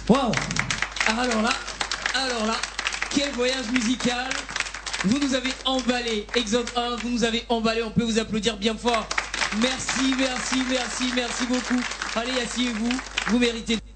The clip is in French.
Waouh! Alors là, quel voyage musical! Vous nous avez emballé, Exode 1, vous nous avez emballé, on peut vous applaudir bien fort. Merci, merci, merci, merci beaucoup. Allez, asseyez-vous, vous méritez.